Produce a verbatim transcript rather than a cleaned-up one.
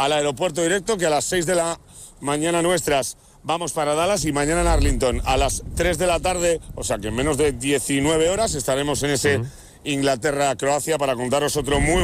al aeropuerto directo, que a las seis de la mañana nuestras vamos para Dallas y mañana en Arlington a las tres de la tarde, o sea que en menos de diecinueve horas estaremos en ese uh-huh. Inglaterra-Croacia para contaros otro muy